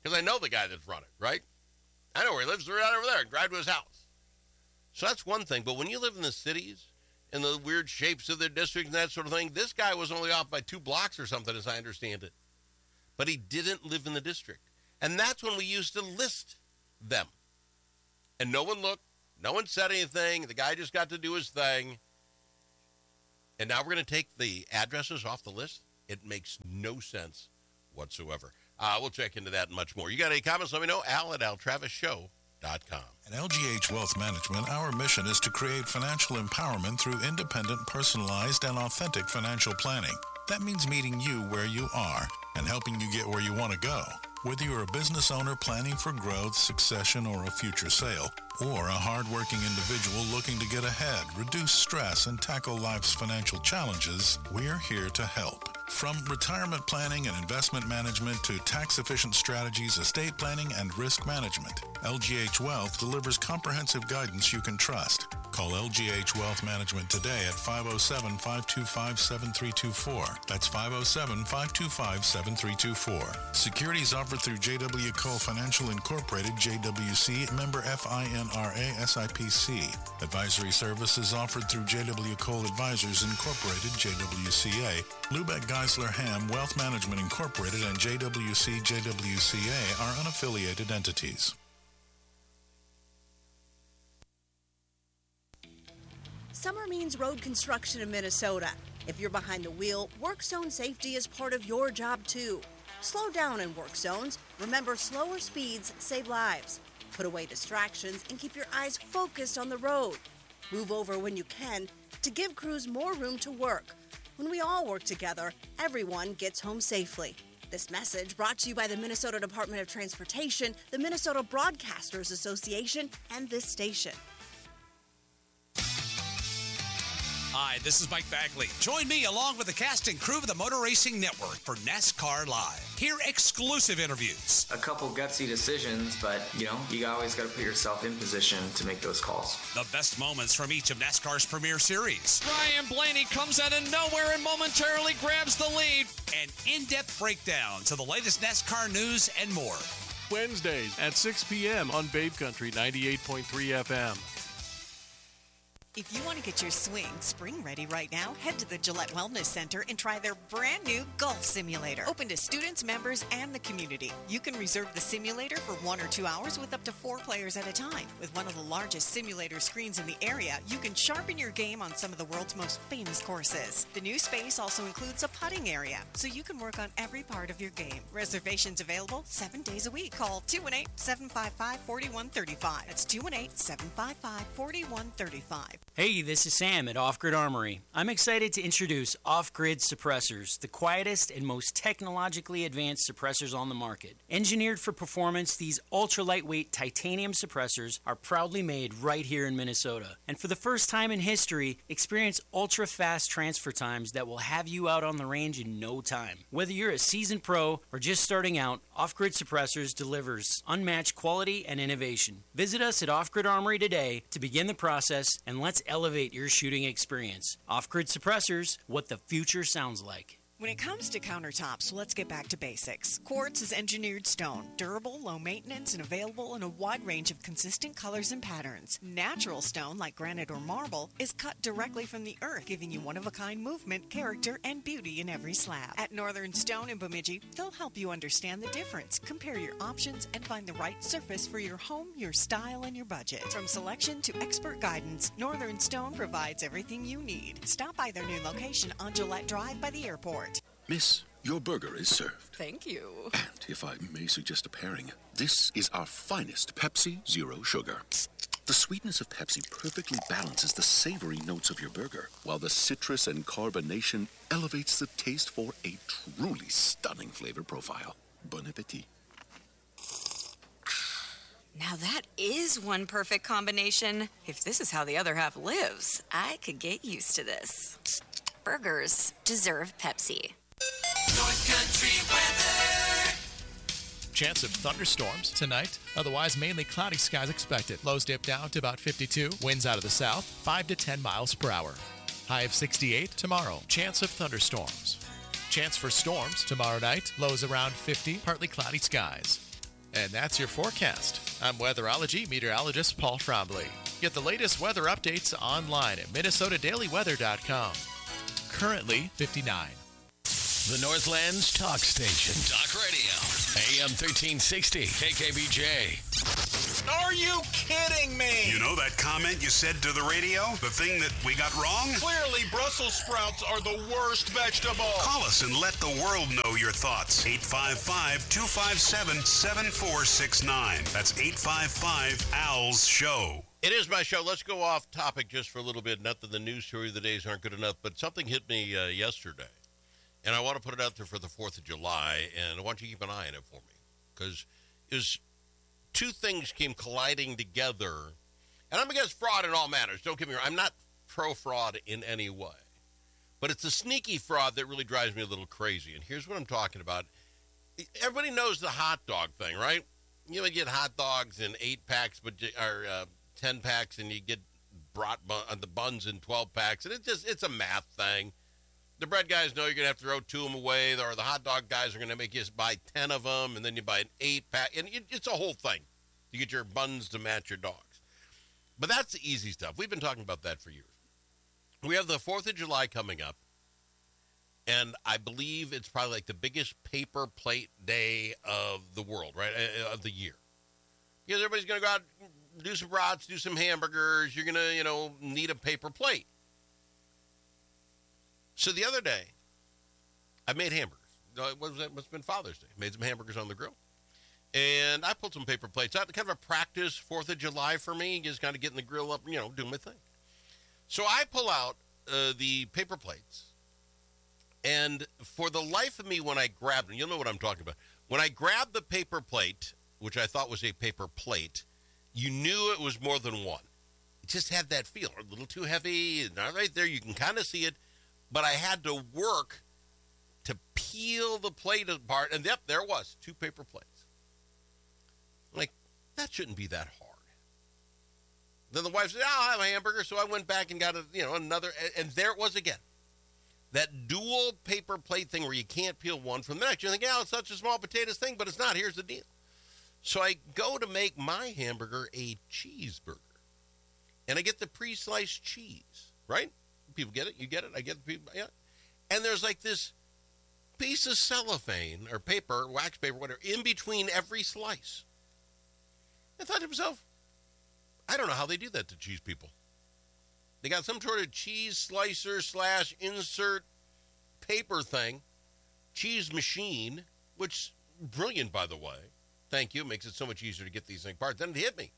because I know the guy that's running, right? I know where he lives, right over there, and drive to his house. So that's one thing. But when you live in the cities and the weird shapes of their district and that sort of thing, this guy was only off by two blocks or something, as I understand it. But he didn't live in the district. And that's when we used to list them. And no one looked. No one said anything. The guy just got to do his thing. And now we're going to take the addresses off the list? It makes no sense whatsoever. Uh, we'll check into that and much more. You got any comments? Let me know. Al at al travis show dot com. At L G H Wealth Management, our mission is to create financial empowerment through independent, personalized, and authentic financial planning. That means meeting you where you are and helping you get where you want to go. Whether you're a business owner planning for growth, succession, or a future sale, or a hardworking individual looking to get ahead, reduce stress, and tackle life's financial challenges, we're here to help. From retirement planning and investment management to tax-efficient strategies, estate planning, and risk management, L G H Wealth delivers comprehensive guidance you can trust. Call L G H Wealth Management today at five oh seven, five two five, seven three two four. That's five oh seven, five two five, seven three two four. Securities offered through J W. Cole Financial Incorporated, J W C, member F I N R A S I P C. Advisory services offered through J W. Cole Advisors Incorporated, J W C A. Lubeck Geisler Ham Wealth Management Incorporated and J W C J W C A are unaffiliated entities. Summer means road construction in Minnesota. If you're behind the wheel, work zone safety is part of your job too. Slow down in work zones. Remember, slower speeds save lives. Put away distractions and keep your eyes focused on the road. Move over when you can to give crews more room to work. When we all work together, everyone gets home safely. This message brought to you by the Minnesota Department of Transportation, the Minnesota Broadcasters Association, and this station. Hi, this is Mike Bagley. Join me along with the cast and crew of the Motor Racing Network for NASCAR Live. Hear exclusive interviews. A couple gutsy decisions, but, you know, you always got to put yourself in position to make those calls. The best moments from each of NASCAR's premier series. Ryan Blaney comes out of nowhere and momentarily grabs the lead. And in-depth breakdowns of the latest NASCAR news and more. Wednesdays at six p.m. on Babe Country ninety-eight point three F M. If you want to get your swing spring ready right now, head to the Gillette Wellness Center and try their brand new golf simulator. Open to students, members, and the community. You can reserve the simulator for one or two hours with up to four players at a time. With one of the largest simulator screens in the area, you can sharpen your game on some of the world's most famous courses. The new space also includes a putting area, so you can work on every part of your game. Reservations available seven days a week. Call two one eight, seven five five, four one three five. That's two one eight, seven five five, four one three five. Hey, this is Sam at Off Grid Armory. I'm excited to introduce Off Grid Suppressors, the quietest and most technologically advanced suppressors on the market. Engineered for performance, these ultra-lightweight titanium suppressors are proudly made right here in Minnesota. And for the first time in history, experience ultra-fast transfer times that will have you out on the range in no time. Whether you're a seasoned pro or just starting out, Off Grid Suppressors delivers unmatched quality and innovation. Visit us at Off Grid Armory today to begin the process, and let's elevate your shooting experience. Off-Grid Suppressors, what the future sounds like. When it comes to countertops, let's get back to basics. Quartz is engineered stone, durable, low maintenance, and available in a wide range of consistent colors and patterns. Natural stone, like granite or marble, is cut directly from the earth, giving you one-of-a-kind movement, character, and beauty in every slab. At Northern Stone in Bemidji, they'll help you understand the difference, compare your options, and find the right surface for your home, your style, and your budget. From selection to expert guidance, Northern Stone provides everything you need. Stop by their new location on Gillette Drive by the airport. Miss, your burger is served. Thank you. And if I may suggest a pairing, this is our finest Pepsi Zero Sugar. The sweetness of Pepsi perfectly balances the savory notes of your burger, while the citrus and carbonation elevates the taste for a truly stunning flavor profile. Bon appetit. Now that is one perfect combination. If this is how the other half lives, I could get used to this. Burgers deserve Pepsi. North Country weather. Chance of thunderstorms tonight. Otherwise, mainly cloudy skies expected. Lows dip down to about fifty-two. Winds out of the south, five to ten miles per hour. High of sixty-eight tomorrow. Chance of thunderstorms. Chance for storms tomorrow night. Lows around fifty. Partly cloudy skies. And that's your forecast. I'm weatherology meteorologist Paul Trombley. Get the latest weather updates online at minnesota daily weather dot com. Currently fifty-nine. The Northland's talk station. Talk radio. A M thirteen sixty. K K B J. Are you kidding me? You know that comment you said to the radio? The thing that we got wrong? Clearly, Brussels sprouts are the worst vegetable. Call us and let the world know your thoughts. eight five five, two five seven, seven four six nine. That's eight five five, A L S, show. It is my show. Let's go off topic just for a little bit. Not that the news story of the days aren't good enough, but something hit me uh, yesterday. And I want to put it out there for the fourth of July, and I want you to keep an eye on it for me. Because is two things came colliding together. And I'm against fraud in all manners. Don't get me wrong. I'm not pro-fraud in any way. But it's a sneaky fraud that really drives me a little crazy. And here's what I'm talking about. Everybody knows the hot dog thing, right? You know, you get hot dogs in eight packs, but or uh, ten packs, and you get brought bun- the buns in twelve packs. And it's just, it's a math thing. The bread guys know you're going to have to throw two of them away, or the hot dog guys are going to make you buy ten of them, and then you buy an eight-pack. And it's a whole thing to get your buns to match your dogs. But that's the easy stuff. We've been talking about that for years. We have the fourth of July coming up, and I believe it's probably like the biggest paper plate day of the world, right, of the year. Because everybody's going to go out, do some brats, do some hamburgers. You're going to, you know, need a paper plate. So the other day, I made hamburgers. It was, it must have been Father's Day. Made some hamburgers on the grill. And I pulled some paper plates out. Kind of a practice fourth of July for me. Just kind of getting the grill up, you know, doing my thing. So I pull out uh, the paper plates. And for the life of me, when I grabbed them, you'll know what I'm talking about. When I grabbed the paper plate, which I thought was a paper plate, you knew it was more than one. It just had that feel. A little too heavy. Not right there. You can kind of see it. But I had to work to peel the plate apart. And yep, there it was, two paper plates. Like, that shouldn't be that hard. Then the wife said, I'll have a hamburger. So I went back and got a, you know, another. And there it was again. That dual paper plate thing where you can't peel one from the next. You think, yeah, it's such a small potatoes thing, but it's not. Here's the deal. So I go to make my hamburger a cheeseburger. And I get the pre-sliced cheese, right? People get it. You get it. I get the people. Yeah. And there's like this piece of cellophane or paper, wax paper, whatever, in between every slice. I thought to myself, I don't know how they do that to cheese people. They got some sort of cheese slicer slash insert paper thing, cheese machine, which brilliant, by the way. Thank you. Makes it so much easier to get these things apart. Then it hit me.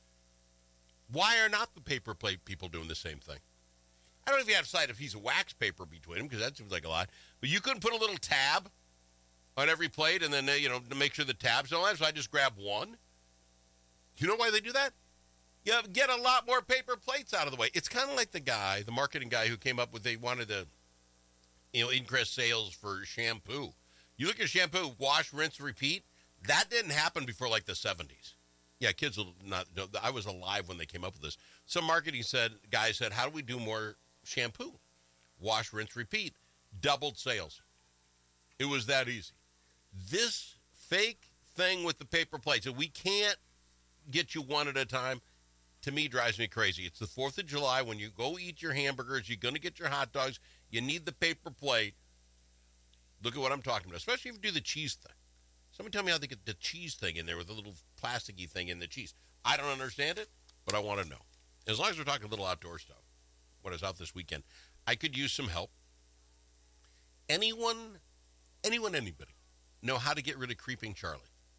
Why are not the paper plate people doing the same thing? I don't know if you have to slide a piece of wax paper between them, because that seems like a lot. But you couldn't put a little tab on every plate and then, uh, you know, to make sure the tabs don't have, so I just grab one. You know why they do that? You get a lot more paper plates out of the way. It's kind of like the guy, the marketing guy who came up with, they wanted to, you know, increase sales for shampoo. You look at shampoo, wash, rinse, repeat. That didn't happen before like the seventies. Yeah, kids will not know. I was alive when they came up with this. Some marketing said, guy said, how do we do more shampoo? Wash, rinse, repeat. Doubled sales. It was that easy. This fake thing with the paper plates, that we can't get you one at a time, to me drives me crazy. It's the fourth of July. When you go eat your hamburgers, you're going to get your hot dogs. You need the paper plate. Look at what I'm talking about, especially if you do the cheese thing. Somebody tell me how they get the cheese thing in there with a little plasticky thing in the cheese. I don't understand it, but I want to know. As long as we're talking a little outdoor stuff, when I was out this weekend, I could use some help. Anyone, anyone, anybody, know how to get rid of Creeping Charlie?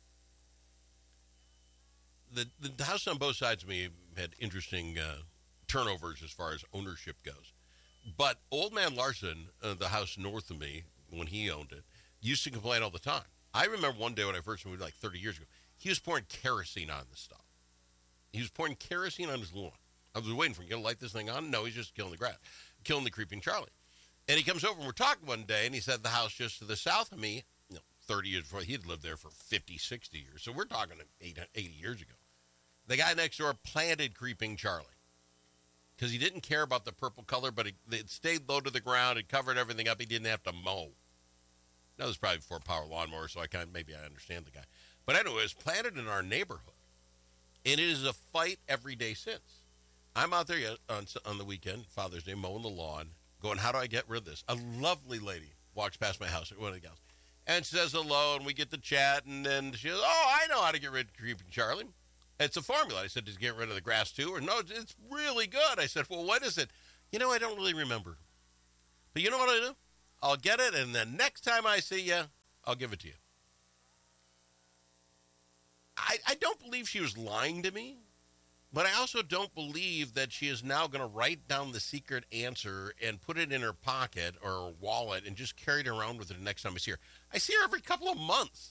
The the house on both sides of me had interesting uh, turnovers as far as ownership goes. But Old Man Larson, uh, the house north of me, when he owned it, used to complain all the time. I remember one day when I first moved, like thirty years ago, he was pouring kerosene on this stuff. He was pouring kerosene on his lawn. I was waiting for him. You gonna light this thing on? No, he's just killing the grass, killing the Creeping Charlie. And he comes over and we're talking one day, and he said the house just to the south of me, you know, thirty years before, he'd lived there for fifty, sixty years. So we're talking eighty years ago. The guy next door planted Creeping Charlie because he didn't care about the purple color, but it, it stayed low to the ground. It covered everything up. He didn't have to mow. Now, this is probably before power lawnmower, so I kind of, maybe I understand the guy. But anyway, it was planted in our neighborhood, and it is a fight every day since. I'm out there on, on the weekend, Father's Day, mowing the lawn, going, how do I get rid of this? A lovely lady walks past my house, one of the gals, and says hello, and we get to chat, and then she goes, oh, I know how to get rid of Creeping Charlie. It's a formula. I said, does it get rid of the grass too? Or no, it's really good. I said, well, what is it? You know, I don't really remember. But you know what I do? I'll get it, and the next time I see you, I'll give it to you. I, I don't believe she was lying to me, but I also don't believe that she is now going to write down the secret answer and put it in her pocket or her wallet and just carry it around with her the next time I see her. I see her every couple of months.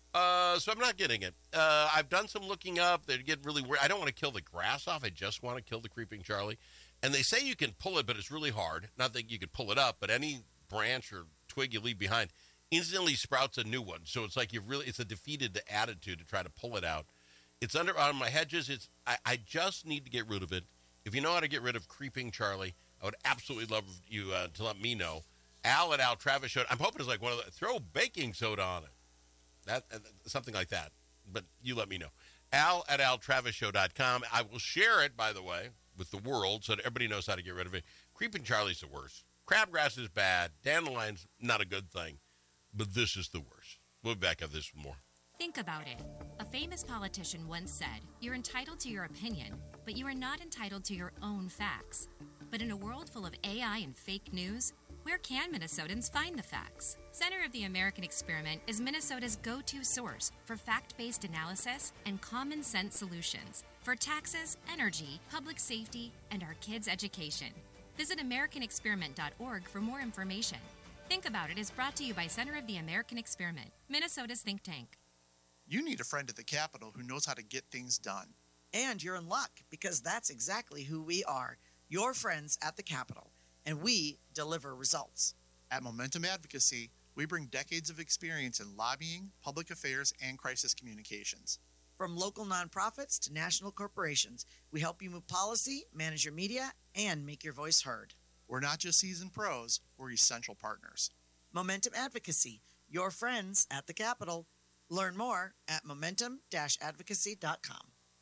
Uh, so I'm not getting it. Uh, I've done some looking up. They get really weird. I don't want to kill the grass off. I just want to kill the Creeping Charlie. And they say you can pull it, but it's really hard. Not that you could pull it up, but any branch or twig you leave behind instantly sprouts a new one. So it's like you really, it's a defeated attitude to try to pull it out. It's under on my hedges. It's I, I just need to get rid of it. If you know how to get rid of Creeping Charlie, I would absolutely love you uh, to let me know. Al at Al Travis Show. I'm hoping it's like one of the, throw baking soda on it. That uh, something like that. But you let me know. Al at al travis show dot com. I will share it, by the way, with the world so that everybody knows how to get rid of it. Creeping Charlie's the worst. Crabgrass is bad. Dandelion's not a good thing. But this is the worst. We'll be back on this more. Think about it. A famous politician once said, you're entitled to your opinion, but you are not entitled to your own facts. But in a world full of A I and fake news, where can Minnesotans find the facts? Center of the American Experiment is Minnesota's go-to source for fact-based analysis and common sense solutions for taxes, energy, public safety, and our kids' education. Visit american experiment dot org for more information. Think About It is brought to you by Center of the American Experiment, Minnesota's think tank. You need a friend at the Capitol who knows how to get things done. And you're in luck, because that's exactly who we are, your friends at the Capitol. And we deliver results. At Momentum Advocacy, we bring decades of experience in lobbying, public affairs, and crisis communications. From local nonprofits to national corporations, we help you move policy, manage your media, and make your voice heard. We're not just seasoned pros, we're essential partners. Momentum Advocacy, your friends at the Capitol. Learn more at momentum dash advocacy dot com.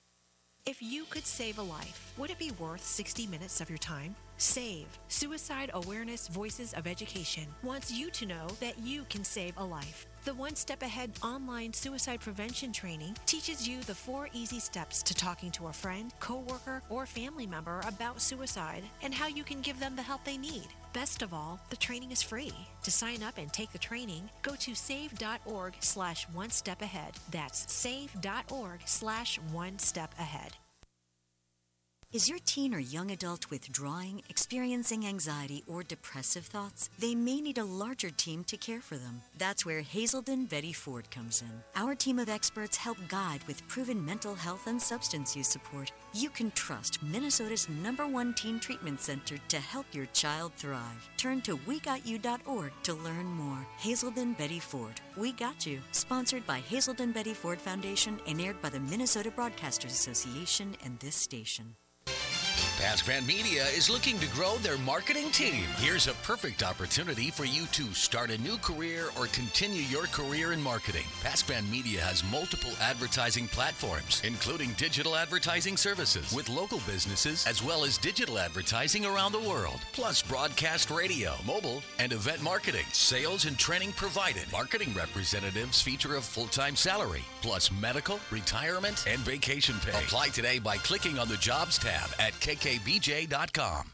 If you could save a life, would it be worth sixty minutes of your time? SAVE, Suicide Awareness Voices of Education, wants you to know that you can save a life. The One Step Ahead online suicide prevention training teaches you the four easy steps to talking to a friend, coworker, or family member about suicide and how you can give them the help they need. Best of all, the training is free. To sign up and take the training, go to save.org slash one step ahead. That's save.org slash one step ahead. Is your teen or young adult withdrawing, experiencing anxiety, or depressive thoughts? They may need a larger team to care for them. That's where Hazelden Betty Ford comes in. Our team of experts help guide with proven mental health and substance use support. You can trust Minnesota's number one teen treatment center to help your child thrive. Turn to we got you dot org to learn more. Hazelden Betty Ford. We Got You. Sponsored by Hazelden Betty Ford Foundation and aired by the Minnesota Broadcasters Association and this station. PaskVan Media is looking to grow their marketing team. Here's a perfect opportunity for you to start a new career or continue your career in marketing. PaskVan Media has multiple advertising platforms, including digital advertising services with local businesses, as well as digital advertising around the world, plus broadcast radio, mobile, and event marketing. Sales and training provided. Marketing representatives feature a full-time salary, plus medical, retirement, and vacation pay. Apply today by clicking on the Jobs tab at K K B J dot com.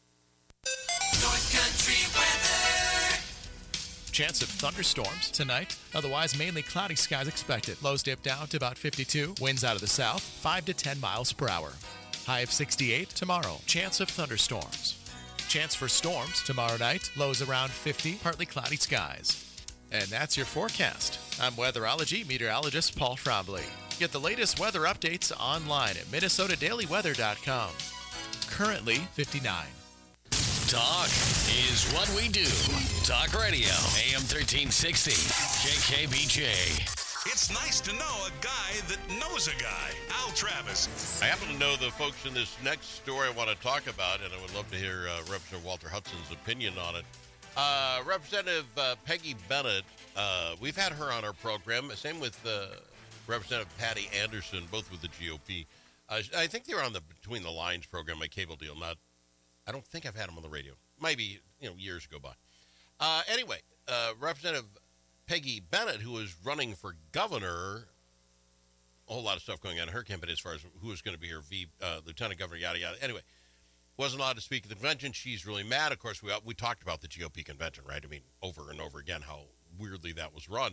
North Country weather. Chance of thunderstorms tonight. Otherwise, mainly cloudy skies expected. Lows dip down to about fifty-two. Winds out of the south, five to ten miles per hour. High of sixty-eight tomorrow. Chance of thunderstorms. Chance for storms tomorrow night. Lows around fifty. Partly cloudy skies. And that's your forecast. I'm weatherology meteorologist Paul Trombley. Get the latest weather updates online at minnesota daily weather dot com. Currently fifty-nine. Talk is what we do. Talk Radio, A M thirteen sixty, K K B J. It's nice to know a guy that knows a guy. Al Travis. I happen to know the folks in this next story I want to talk about, and I would love to hear uh, Representative Walter Hudson's opinion on it. Uh, Representative uh, Peggy Bennett, uh, we've had her on our program. Same with uh, Representative Patty Anderson, both with the G O P. Uh, I think they were on the Between the Lines program, my cable deal. Not, I don't think I've had them on the radio. Maybe, you know, years go by. Uh, anyway, uh, Representative Peggy Bennett, who was running for governor, a whole lot of stuff going on in her campaign as far as who was going to be her v, uh, lieutenant governor, yada, yada. Anyway, wasn't allowed to speak at the convention. She's really mad. Of course, we we talked about the G O P convention, right? I mean, over and over again, how weirdly that was run.